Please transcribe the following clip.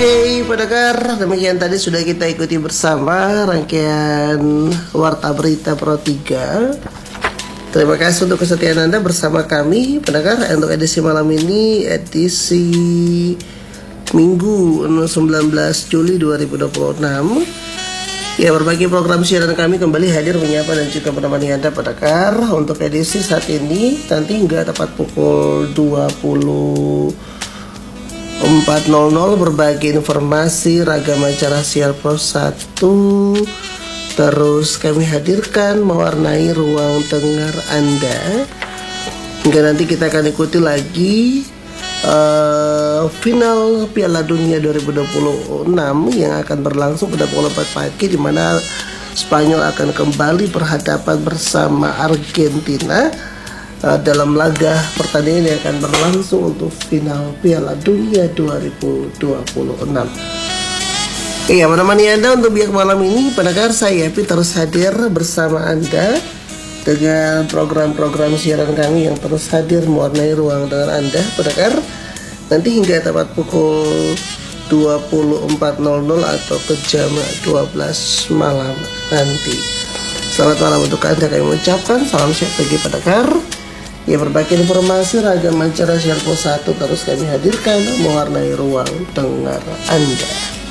Oke, pendengar, demikian tadi sudah kita ikuti bersama rangkaian Warta Berita Pro 3. Terima kasih untuk kesetiaan Anda bersama kami, pendengar. Untuk edisi malam ini, edisi Minggu 19 Juli 2026. Ya, berbagai program siaran kami kembali hadir menyapa dan juga menemani Anda, pendengar. Untuk edisi saat ini, nanti hingga tepat pukul 4.00 berbagai informasi ragam acara siar Pro 1 terus kami hadirkan mewarnai ruang dengar Anda. Hingga nanti kita akan ikuti lagi final Piala Dunia 2026 yang akan berlangsung pada pukul 4 pagi, di mana Spanyol akan kembali berhadapan bersama Argentina dalam laga pertandingan yang akan berlangsung untuk final Piala Dunia 2026. Iya, menemani Anda untuk biak malam ini, pendengar, saya Yapi terus hadir bersama Anda dengan program-program siaran kami yang terus hadir mewarnai ruang dengar Anda, pendengar. Nanti hingga tepat pukul 24.00 atau ke jam 12 malam nanti. Selamat malam untuk Anda, kami mengucapkan salam sehat bagi pendengar. Ya, berbagai informasi ragam acara siar Pro 1 terus kami hadirkan mewarnai ruang dengar Anda.